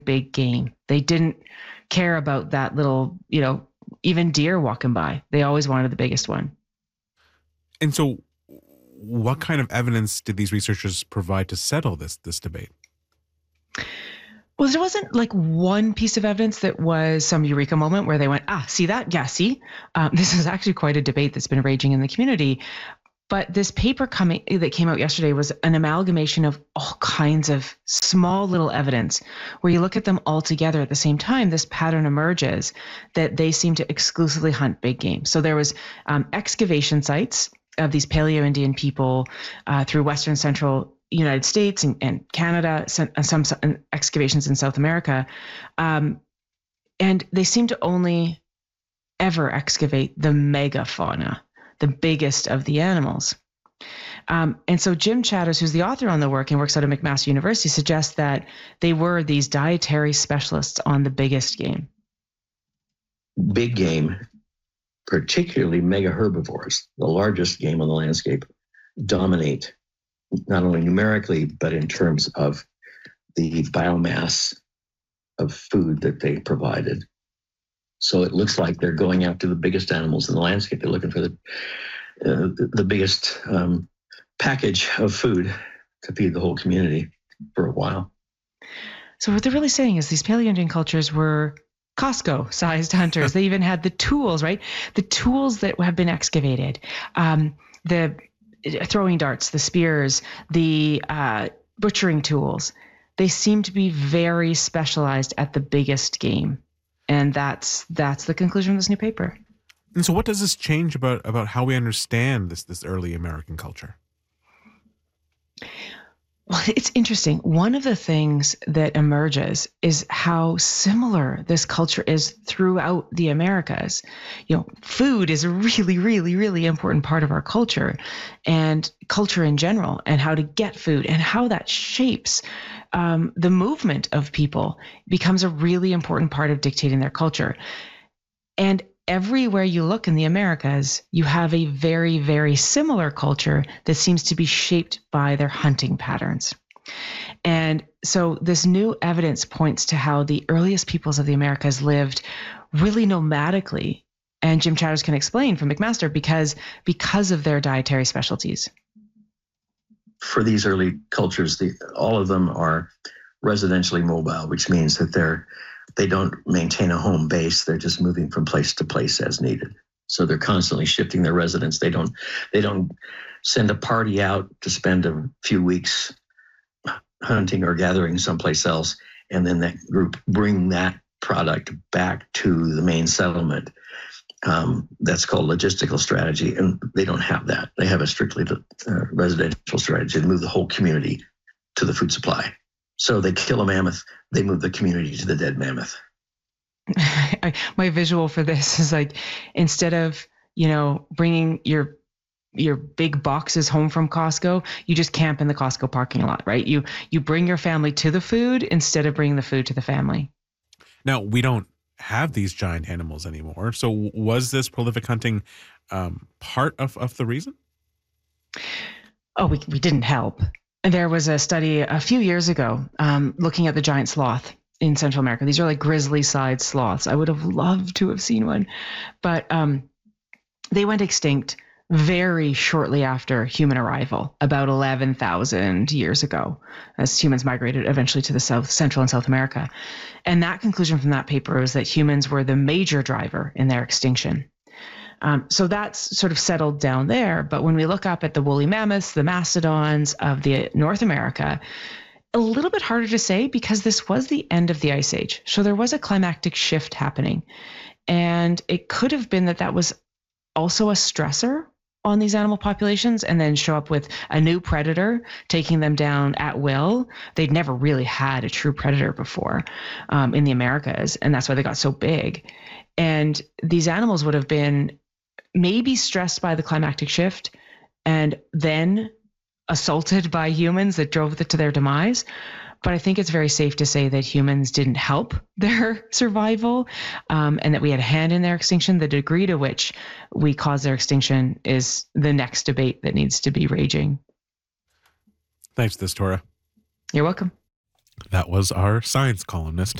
big game. They didn't care about that little, even deer walking by. They always wanted the biggest one. And so what kind of evidence did these researchers provide to settle this debate? Well, there wasn't like one piece of evidence that was some eureka moment where they went, see that? Yeah, see? This is actually quite a debate that's been raging in the community. But this paper that came out yesterday was an amalgamation of all kinds of small little evidence where you look at them all together at the same time. This pattern emerges that they seem to exclusively hunt big game. So there was excavation sites of these Paleo-Indian people through Western Central United States and Canada, some excavations in South America. And they seem to only ever excavate the megafauna, the biggest of the animals. And so Jim Chatters, who's the author on the work and works out of McMaster University, suggests that they were these dietary specialists on the biggest game. Big game, particularly mega herbivores, the largest game on the landscape, dominate not only numerically, but in terms of the biomass of food that they provided. So it looks like they're going after the biggest animals in the landscape. They're looking for the biggest package of food to feed the whole community for a while. So what they're really saying is these Paleo-Indian cultures were Costco-sized hunters. They even had the tools, right? The tools that have been excavated, the throwing darts, the spears, the butchering tools. They seem to be very specialized at the biggest game. And that's the conclusion of this new paper. And so what does this change about how we understand this early American culture? Well, it's interesting. One of the things that emerges is how similar this culture is throughout the Americas. Food is a really, really, really important part of our culture and culture in general, and how to get food and how that shapes the movement of people becomes a really important part of dictating their culture. And everywhere you look in the Americas, you have a very, very similar culture that seems to be shaped by their hunting patterns. And so this new evidence points to how the earliest peoples of the Americas lived really nomadically. And Jim Chatters can explain from McMaster because of their dietary specialties. For these early cultures, all of them are residentially mobile, which means that they don't maintain a home base. They're just moving from place to place as needed. So they're constantly shifting their residence. They don't send a party out to spend a few weeks hunting or gathering someplace else, and then that group bring that product back to the main settlement. That's called logistical strategy, and they don't have that. They have a strictly residential strategy to move the whole community to the food supply. So they kill a mammoth, they move the community to the dead mammoth. My visual for this is like, instead of, bringing your big boxes home from Costco, you just camp in the Costco parking lot, right? You bring your family to the food instead of bringing the food to the family. Now, we don't have these giant animals anymore. So was this prolific hunting part of the reason? Oh, we didn't help. There was a study a few years ago looking at the giant sloth in Central America. These are like grizzly-sized sloths. I would have loved to have seen one, but they went extinct very shortly after human arrival, about 11,000 years ago, as humans migrated eventually to the Central and South America. And that conclusion from that paper was that humans were the major driver in their extinction. So that's sort of settled down there. But when we look up at the woolly mammoths, the mastodons of the North America, a little bit harder to say because this was the end of the Ice Age. So there was a climactic shift happening. And it could have been that was also a stressor on these animal populations, and then show up with a new predator taking them down at will. They'd never really had a true predator before in the Americas, and that's why they got so big. And these animals would have been maybe stressed by the climactic shift and then assaulted by humans that drove it to their demise. But I think it's very safe to say that humans didn't help their survival, and that we had a hand in their extinction. The degree to which we caused their extinction is the next debate that needs to be raging. Thanks for this, Tora. You're welcome. That was our science columnist,